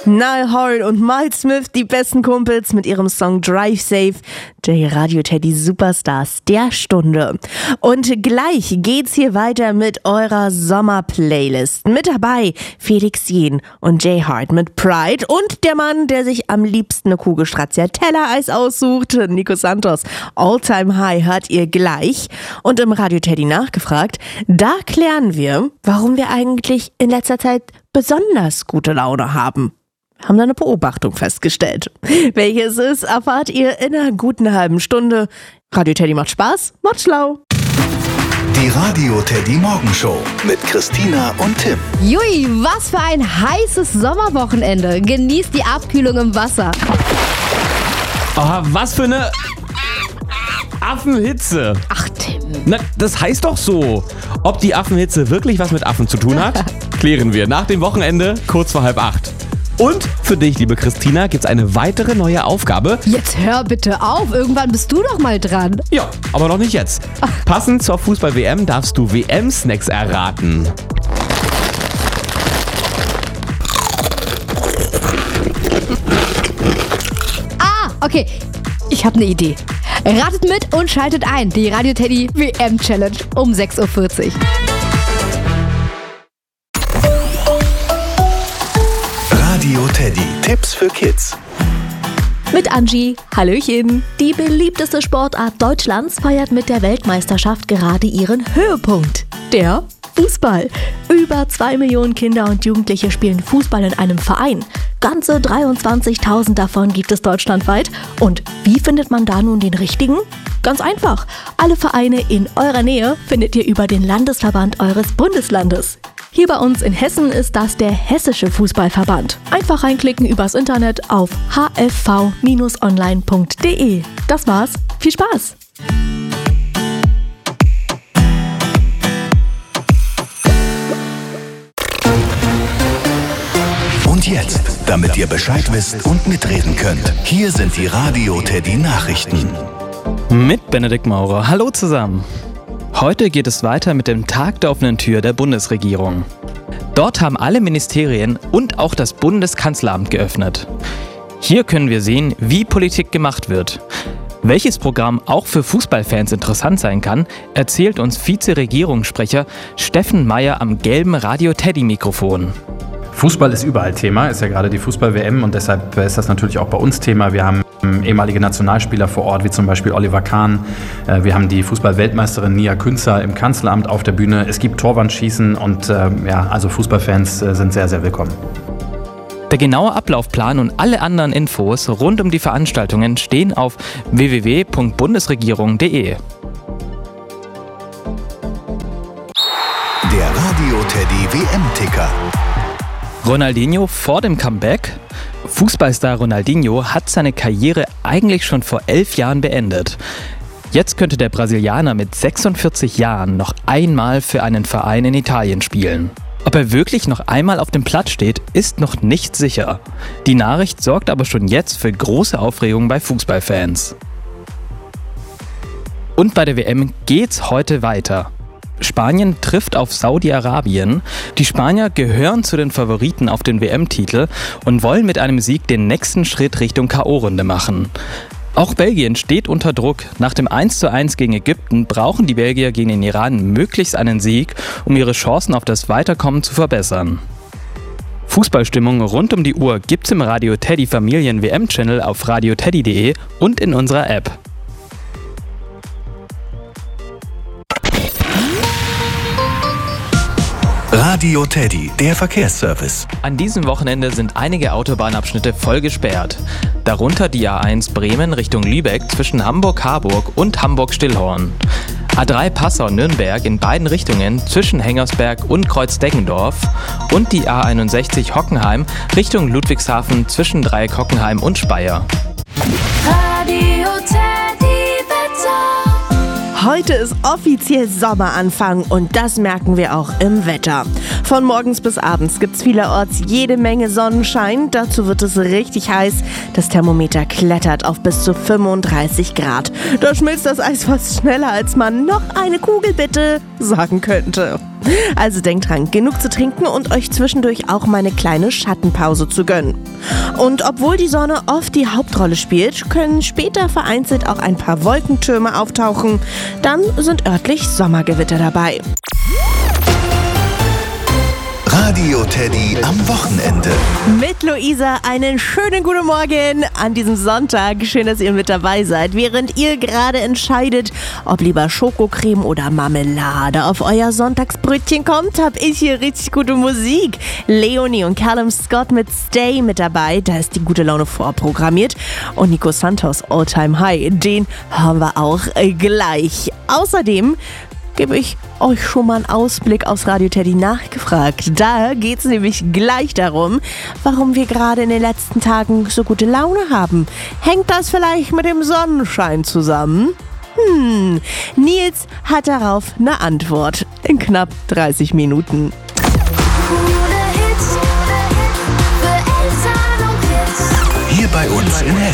Niall Horan und Miles Smith, die besten Kumpels mit ihrem Song Drive Safe. Radio Teddy Superstars der Stunde. Und gleich geht's hier weiter mit eurer Sommerplaylist. Mit dabei Felix Jähn und Jay Hart mit Pride und der Mann, der sich am liebsten eine Kugel Stracciatella-Eis aussucht, Nico Santos. All-Time High hört ihr gleich. Und im Radio Teddy nachgefragt, da klären wir, warum wir eigentlich in letzter Zeit besonders gute Laune haben. Haben da eine Beobachtung festgestellt. Welches ist, erfahrt ihr in einer guten halben Stunde. Radio Teddy macht Spaß, macht schlau. Die Radio Teddy Morgenshow mit Christina und Tim. Jui, was für ein heißes Sommerwochenende. Genießt die Abkühlung im Wasser. Oh, was für eine Affenhitze. Ach, Tim. Na, das heißt doch so. Ob die Affenhitze wirklich was mit Affen zu tun hat, klären wir nach dem Wochenende kurz vor 7:30. Und für dich, liebe Christina, gibt's eine weitere neue Aufgabe. Jetzt hör bitte auf, irgendwann bist du doch mal dran. Ja, aber noch nicht jetzt. Passend zur Fußball-WM darfst du WM-Snacks erraten. Okay, ich habe eine Idee. Ratet mit und schaltet ein. Die Radio Teddy WM Challenge um 6:40 Uhr. Radio Teddy. Tipps für Kids. Mit Angie. Hallöchen. Die beliebteste Sportart Deutschlands feiert mit der Weltmeisterschaft gerade ihren Höhepunkt. Der Fußball. Über 2 Millionen Kinder und Jugendliche spielen Fußball in einem Verein. Ganze 23.000 davon gibt es deutschlandweit. Und wie findet man da nun den richtigen? Ganz einfach. Alle Vereine in eurer Nähe findet ihr über den Landesverband eures Bundeslandes. Hier bei uns in Hessen ist das der Hessische Fußballverband. Einfach reinklicken übers Internet auf hfv-online.de. Das war's. Viel Spaß! Und jetzt, damit ihr Bescheid wisst und mitreden könnt, hier sind die Radio Teddy Nachrichten. Mit Benedikt Maurer. Hallo zusammen. Heute geht es weiter mit dem Tag der offenen Tür der Bundesregierung. Dort haben alle Ministerien und auch das Bundeskanzleramt geöffnet. Hier können wir sehen, wie Politik gemacht wird. Welches Programm auch für Fußballfans interessant sein kann, erzählt uns Vize-Regierungssprecher Steffen Meyer am gelben Radio Teddy-Mikrofon. Fußball ist überall Thema, ist ja gerade die Fußball-WM und deshalb ist das natürlich auch bei uns Thema. Wir haben ehemalige Nationalspieler vor Ort, wie zum Beispiel Oliver Kahn. Wir haben die Fußball-Weltmeisterin Nia Künzer im Kanzleramt auf der Bühne. Es gibt Torwandschießen und also Fußballfans sind sehr, sehr willkommen. Der genaue Ablaufplan und alle anderen Infos rund um die Veranstaltungen stehen auf www.bundesregierung.de. Der Radio Teddy WM-Ticker. Ronaldinho vor dem Comeback. Fußballstar Ronaldinho hat seine Karriere eigentlich schon vor 11 Jahren beendet. Jetzt könnte der Brasilianer mit 46 Jahren noch einmal für einen Verein in Italien spielen. Ob er wirklich noch einmal auf dem Platz steht, ist noch nicht sicher. Die Nachricht sorgt aber schon jetzt für große Aufregung bei Fußballfans. Und bei der WM geht's heute weiter. Spanien trifft auf Saudi-Arabien. Die Spanier gehören zu den Favoriten auf den WM-Titel und wollen mit einem Sieg den nächsten Schritt Richtung K.O.-Runde machen. Auch Belgien steht unter Druck. Nach dem 1:1 gegen Ägypten brauchen die Belgier gegen den Iran möglichst einen Sieg, um ihre Chancen auf das Weiterkommen zu verbessern. Fußballstimmung rund um die Uhr gibt's im Radio Teddy Familien WM-Channel auf radioteddy.de und in unserer App. Radio Teddy, der Verkehrsservice. An diesem Wochenende sind einige Autobahnabschnitte voll gesperrt. Darunter die A1 Bremen Richtung Lübeck zwischen Hamburg-Harburg und Hamburg-Stillhorn. A3 Passau-Nürnberg in beiden Richtungen zwischen Hengersberg und Kreuzdeggendorf. Und die A61 Hockenheim Richtung Ludwigshafen zwischen Dreieck Hockenheim und Speyer. Radio Teddy Wetter. Heute ist offiziell Sommeranfang und das merken wir auch im Wetter. Von morgens bis abends gibt's vielerorts jede Menge Sonnenschein. Dazu wird es richtig heiß. Das Thermometer klettert auf bis zu 35 Grad. Da schmilzt das Eis fast schneller, als man noch eine Kugel bitte sagen könnte. Also denkt dran, genug zu trinken und euch zwischendurch auch mal eine kleine Schattenpause zu gönnen. Und obwohl die Sonne oft die Hauptrolle spielt, können später vereinzelt auch ein paar Wolkentürme auftauchen. Dann sind örtlich Sommergewitter dabei. Radio Teddy am Wochenende. Mit Luisa einen schönen guten Morgen an diesem Sonntag. Schön, dass ihr mit dabei seid. Während ihr gerade entscheidet, ob lieber Schokocreme oder Marmelade auf euer Sonntagsbrötchen kommt, habe ich hier richtig gute Musik. Leonie und Callum Scott mit Stay mit dabei. Da ist die gute Laune vorprogrammiert. Und Nico Santos All Time High, den haben wir auch gleich. Außerdem gebe ich euch schon mal einen Ausblick aufs Radio Teddy nachgefragt. Da geht es nämlich gleich darum, warum wir gerade in den letzten Tagen so gute Laune haben. Hängt das vielleicht mit dem Sonnenschein zusammen? Nils hat darauf eine Antwort in knapp 30 Minuten. Hier bei uns in Hessen.